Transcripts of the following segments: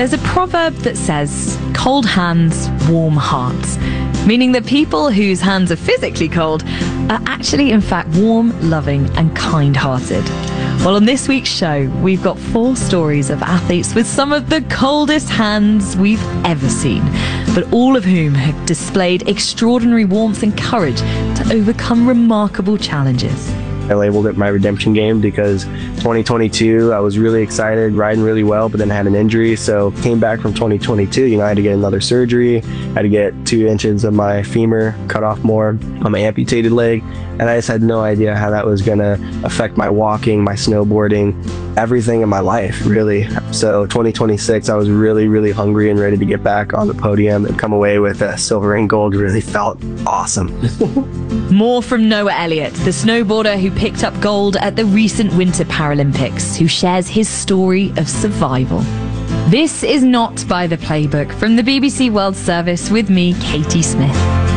There's a proverb that says, cold hands, warm hearts, meaning that people whose hands are physically cold are actually in fact warm, loving and kind-hearted. Well, on this week's show, we've got 4 stories of athletes with some of the coldest hands we've ever seen, but all of whom have displayed extraordinary warmth and courage to overcome remarkable challenges. I labeled it my redemption game because 2022, I was really excited, riding really well, but then had an injury. So came back from 2022, I had to get another surgery. I had to get 2 inches of my femur cut off more on my amputated leg. And I just had no idea how that was going to affect my walking, my snowboarding, everything in my life, really. So 2026, I was really, really hungry and ready to get back on the podium and come away with a silver and gold. Really felt awesome. More from Noah Elliott, the snowboarder who picked up gold at the recent Winter Paralympics, who shares his story of survival. This is Not by the Playbook from the BBC World Service with me, Katie Smith.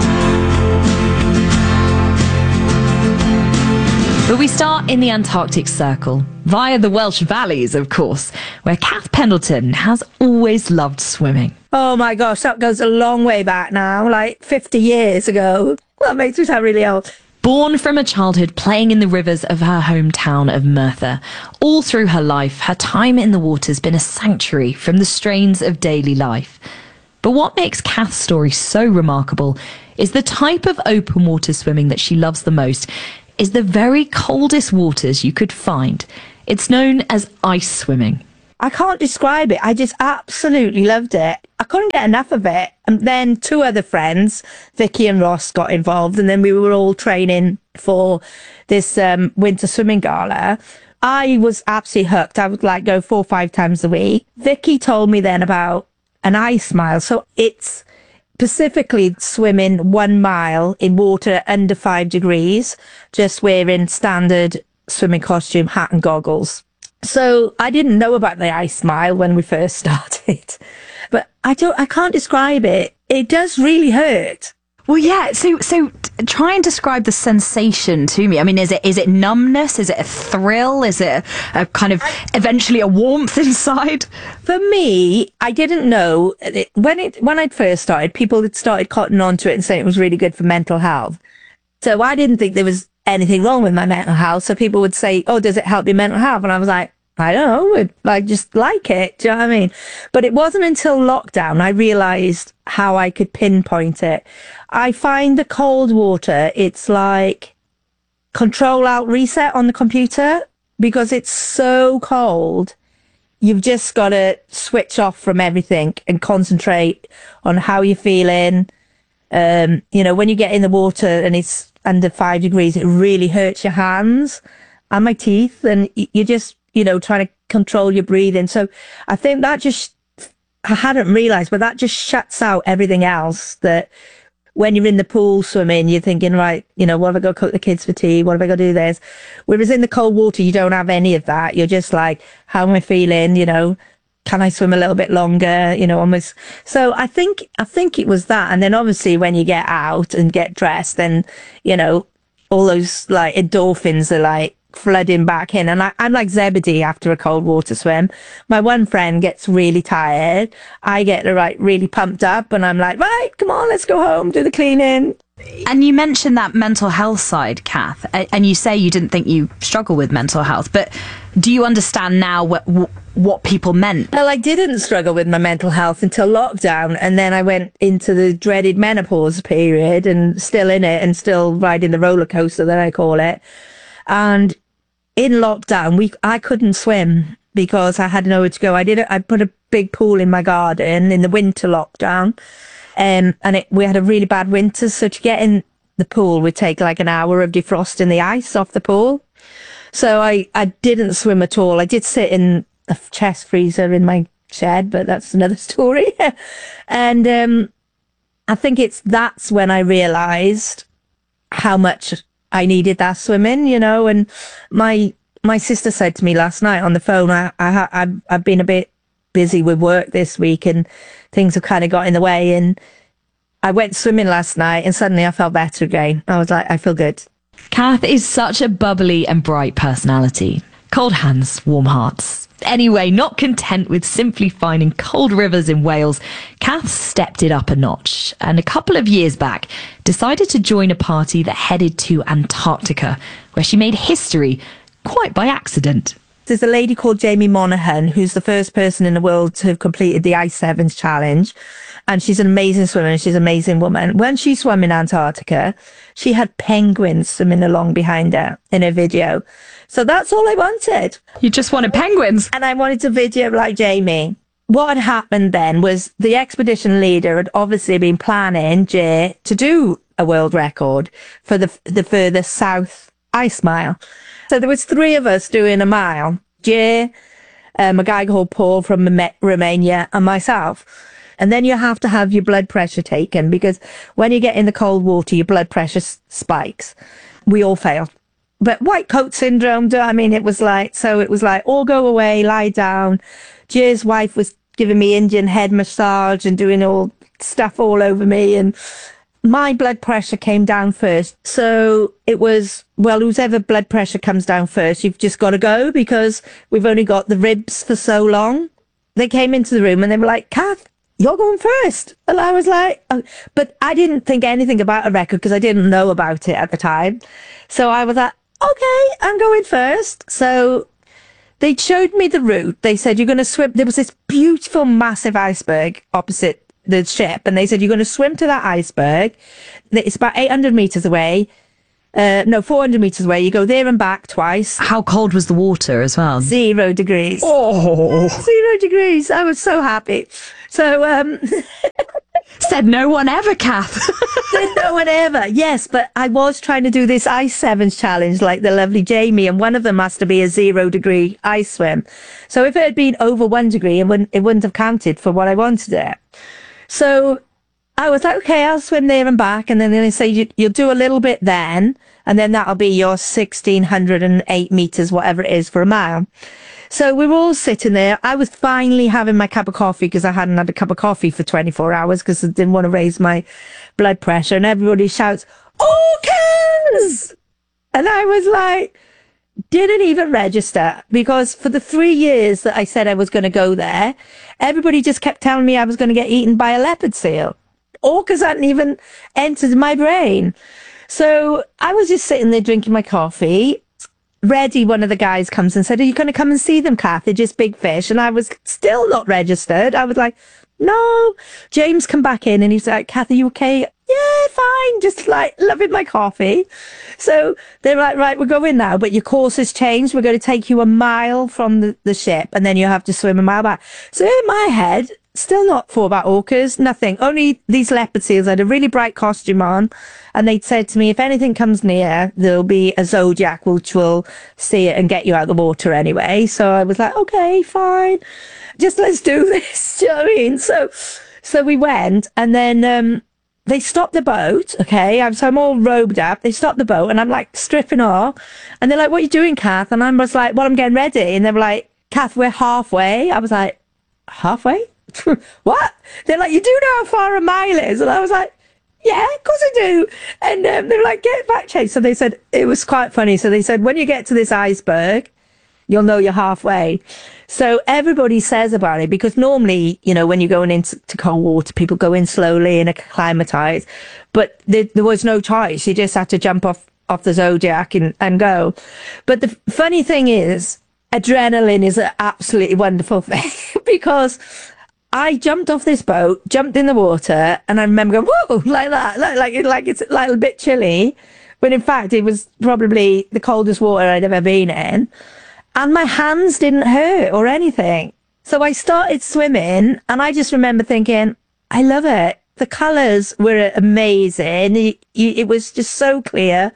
But we start in the Antarctic Circle, via the Welsh Valleys, of course, where Kath Pendleton has always loved swimming. Oh my gosh, that goes a long way back now, like 50 years ago. That makes me sound really old. Born from a childhood playing in the rivers of her hometown of Merthyr, all through her life, her time in the water's been a sanctuary from the strains of daily life. But what makes Kath's story so remarkable is the type of open water swimming that she loves the most is the very coldest waters you could find. It's known as ice swimming. I can't describe it. I just absolutely loved it. I couldn't get enough of it. And then 2 other friends, Vicky and Ross, got involved. And then we were all training for this winter swimming gala. I was absolutely hooked. I would go 4 or 5 times a week. Vicky told me then about an ice mile. So it's specifically swimming 1 mile in water under 5 degrees, just wearing standard swimming costume, hat and goggles. So I didn't know about the ice mile when we first started, but I can't describe it. It does really hurt. Well, yeah. So try and describe the sensation to me. I mean, is it numbness? Is it a thrill? Is it a kind of eventually a warmth inside? For me, I didn't know when I'd first started, people had started cottoning onto it and saying it was really good for mental health. So I didn't think there was anything wrong with my mental health. So people would say, oh, does it help your mental health? And I was like, I don't know. I just like it. Do you know what I mean? But it wasn't until lockdown I realized how I could pinpoint it. I find the cold water, it's like Control Alt Reset on the computer because it's so cold. You've just got to switch off from everything and concentrate on how you're feeling. When you get in the water and it's under 5 degrees, it really hurts your hands and my teeth, and you're just, trying to control your breathing. So I think that I hadn't realized, but that just shuts out everything else. That when you're in the pool swimming, you're thinking, right, what have I got to cook the kids for tea? What have I got to do this? Whereas in the cold water, you don't have any of that. You're just like, how am I feeling? Can I swim a little bit longer? Almost. So I think it was that. And then obviously when you get out and get dressed, then, all those endorphins are flooding back in. And I'm like Zebedee after a cold water swim. My one friend gets really tired. I get really pumped up and I'm like, right, come on, let's go home, do the cleaning. And you mentioned that mental health side, Kath, and you say you didn't think you struggle with mental health, but do you understand now what people meant? Well, I didn't struggle with my mental health until lockdown, and then I went into the dreaded menopause period and still in it and still riding the roller coaster that I call it. And in lockdown, I couldn't swim because I had nowhere to go. I put a big pool in my garden in the winter lockdown. We had a really bad winter, so to get in the pool would take an hour of defrosting the ice off the pool. So I didn't swim at all. I did sit in a chest freezer in my shed, but that's another story. And I think that's when I realized how much I needed that swimming, and my sister said to me last night on the phone, I've been a bit busy with work this week and things have kind of got in the way, and I went swimming last night and suddenly I felt better again. I was like, I feel good. Kath is such a bubbly and bright personality. Cold hands, warm hearts. Anyway, not content with simply finding cold rivers in Wales, Kath stepped it up a notch and a couple of years back decided to join a party that headed to Antarctica, where she made history quite by accident. There's a lady called Jamie Monaghan, who's the first person in the world to have completed the Ice Sevens challenge. And she's an amazing swimmer and she's an amazing woman. When she swam in Antarctica, she had penguins swimming along behind her in her video. So that's all I wanted. You just wanted penguins. And I wanted to video like Jamie. What had happened then was the expedition leader had obviously been planning, Jay, to do a world record for the further south ice mile. So there was 3 of us doing a mile. Jay, a guy called Paul from Romania, and myself. And then you have to have your blood pressure taken because when you get in the cold water, your blood pressure spikes. We all failed. But white coat syndrome, I mean, it was like, all go away, lie down. Jay's wife was giving me Indian head massage and doing all stuff all over me. And my blood pressure came down first. So it was, well, whoever blood pressure comes down first, you've just got to go because we've only got the ribs for so long. They came into the room and they were like, Kath, you're going first. And I was like, oh. But I didn't think anything about a record because I didn't know about it at the time. So I was like, okay, I'm going first. So they showed me the route. They said, you're going to swim. There was this beautiful, massive iceberg opposite the ship. And they said, you're going to swim to that iceberg. It's about 800 meters away. 400 meters away. You go there and back twice. How cold was the water as well? 0 degrees. Oh, 0 degrees. I was so happy. So, said no one ever, Kath. said no one ever. Yes, but I was trying to do this Ice Sevens challenge like the lovely Jamie, and one of them has to be a 0 degree ice swim. So if it had been over 1 degree, it wouldn't have counted for what I wanted it. So I was like, okay, I'll swim there and back. And then they say, you'll do a little bit then, and then that'll be your 1,608 meters, whatever it is, for a mile. So we were all sitting there. I was finally having my cup of coffee because I hadn't had a cup of coffee for 24 hours because I didn't want to raise my blood pressure. And everybody shouts, Orcas! And I was like, didn't even register because for the 3 years that I said I was going to go there, everybody just kept telling me I was going to get eaten by a leopard seal. Orcas hadn't even entered my brain. So I was just sitting there drinking my coffee. Reddy, one of the guys, comes and said, are you going to come and see them, Kath? They're just big fish. And I was still not registered. I was like, no. James come back in and he's like, Kath, are you okay? Yeah, fine. Just like loving my coffee. So they're like, right, we're going now, but your course has changed. We're going to take you a mile from the ship and then you have to swim a mile back. So in my head, still not thought about orcas, nothing. Only these leopard seals had a really bright costume on. And they'd said to me, if anything comes near, there'll be a Zodiac which will see it and get you out of the water anyway. So I was like, okay, fine. Just let's do this. Do you know what I mean? So we went and then they stopped the boat. Okay. So I'm all robed up. They stopped the boat and I'm like stripping off. And they're like, what are you doing, Kath? And I was like, well, I'm getting ready. And they were like, Kath, we're halfway. I was like, halfway? What? They're like, you do know how far a mile is? And I was like, yeah, of course I do. And they were like, get back, Chase. So they said, it was quite funny. So they said, when you get to this iceberg, you'll know you're halfway. So everybody says about it because normally, you know, when you're going into cold water, people go in slowly and acclimatize. But there was no choice. You just had to jump off the Zodiac and go. But the funny thing is, adrenaline is an absolutely wonderful thing because I jumped off this boat, jumped in the water, and I remember going, whoa, like that, like it's like a bit chilly. But in fact, it was probably the coldest water I'd ever been in. And my hands didn't hurt or anything. So I started swimming, and I just remember thinking, I love it. The colours were amazing. It was just so clear.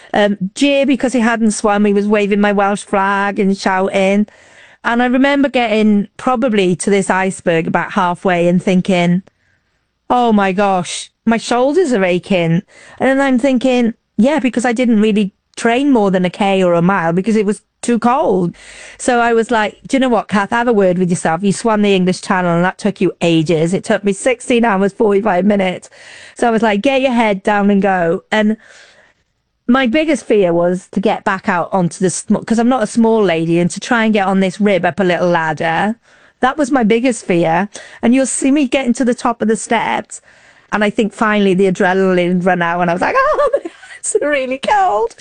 Jay, because he hadn't swum, he was waving my Welsh flag and shouting. And I remember getting probably to this iceberg about halfway and thinking, oh my gosh, my shoulders are aching. And then I'm thinking, yeah, because I didn't really train more than a K or a mile because it was too cold. So I was like, do you know what, Kath, have a word with yourself. You swam the English Channel and that took you ages. It took me 16 hours, 45 minutes. So I was like, get your head down and go. And my biggest fear was to get back out onto the, because I'm not a small lady, and to try and get on this rib up a little ladder. That was my biggest fear. And you'll see me getting to the top of the steps. And I think finally the adrenaline ran out and I was like, oh my God, it's really cold.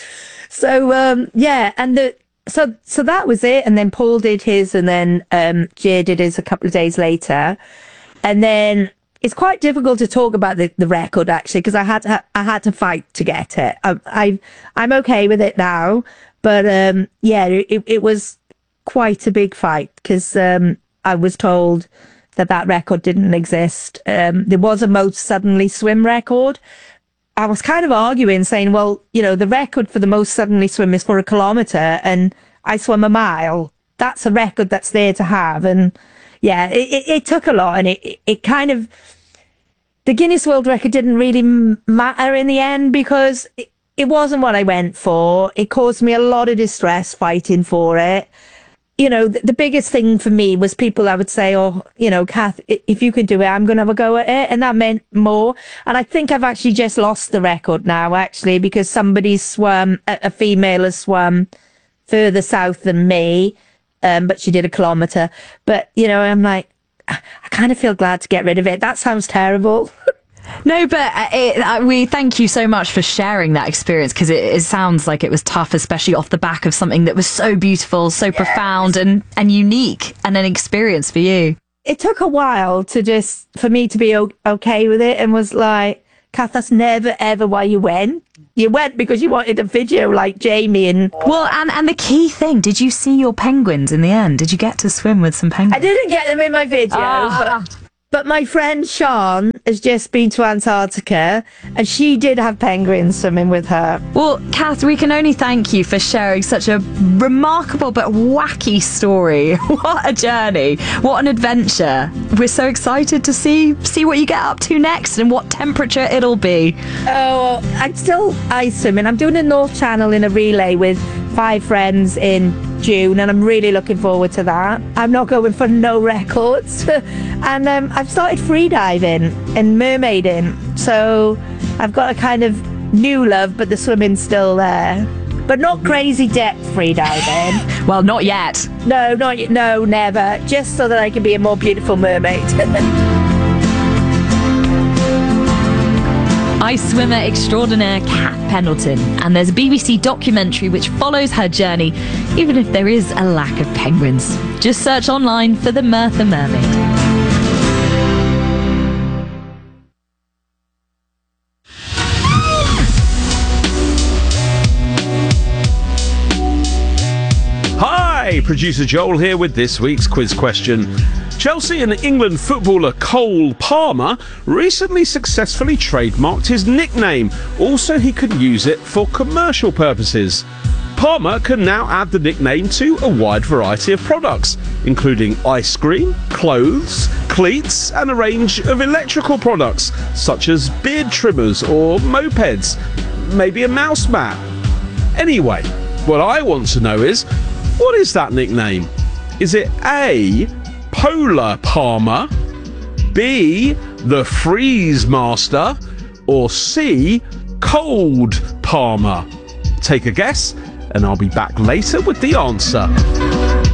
So, yeah. And so that was it. And then Paul did his, and then Jay did his a couple of days later. And then it's quite difficult to talk about the record, actually, because I had to fight to get it. I'm okay with it now. But yeah, it was quite a big fight, because I was told that record didn't exist. There was a Most Suddenly Swim record. I was kind of arguing, saying, well, you know, the record for the Most Suddenly Swim is for a kilometre, and I swam a mile. That's a record that's there to have. And yeah, it took a lot, and it kind of, the Guinness World Record didn't really matter in the end, because it wasn't what I went for. It caused me a lot of distress fighting for it. You know, the biggest thing for me was people I would say, oh, you know, Kath, if you can do it, I'm going to have a go at it. And that meant more. And I think I've actually just lost the record now, actually, because somebody's swum, a female has swum further south than me, but she did a kilometre. But, you know, I'm like, I kind of feel glad to get rid of it. That sounds terrible. No, but we thank you so much for sharing that experience, because it sounds like it was tough, especially off the back of something that was so beautiful, so profound and unique, and an experience for you. It took a while for me to be okay with it, and was like, Kath, that's never ever why you went. You went because you wanted a video like Jamie and... Well, and the key thing, did you see your penguins in the end? Did you get to swim with some penguins? I didn't get them in my video, but my friend Sean has just been to Antarctica, and she did have penguins swimming with her. Well, Kath, we can only thank you for sharing such a remarkable but wacky story. What a journey. What an adventure. We're so excited to see what you get up to next and what temperature it'll be. Oh, I'm still ice swimming. I'm doing a North Channel in a relay with 5 friends in June, and I'm really looking forward to that. I'm not going for no records. And I've started free diving and mermaiding, so I've got a kind of new love, but the swimming's still there. But not crazy depth free diving. Well, not yet. No, never. Just so that I can be a more beautiful mermaid. Ice swimmer extraordinaire Kath Pendleton, and there's a BBC documentary which follows her journey, even if there is a lack of penguins. Just search online for the Merthyr Mermaid. Hi, producer Joel here with this week's quiz question. Chelsea and England footballer Cole Palmer recently successfully trademarked his nickname. Also, he could use it for commercial purposes. Palmer can now add the nickname to a wide variety of products, including ice cream, clothes, cleats, and a range of electrical products, such as beard trimmers or mopeds, maybe a mouse mat. Anyway, what I want to know is, what is that nickname? Is it A, Polar Palmer, B, the Freeze Master, or C, Cold Palmer? Take a guess, and I'll be back later with the answer.